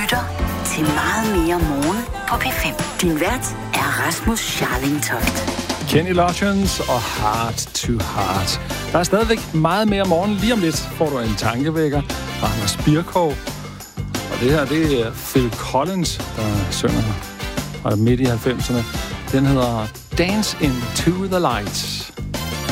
lytter til Meget mere morgen på P5. Din vært er Rasmus Scharling-Toft. Kenny Loggins og Heart to Heart. Der er stadigvæk meget mere morgen. Lige om lidt får du en tankevækker fra Anders Birkov. Og det her, det er Phil Collins, der synger fra midt i 90'erne. Den hedder Dance Into the Lights.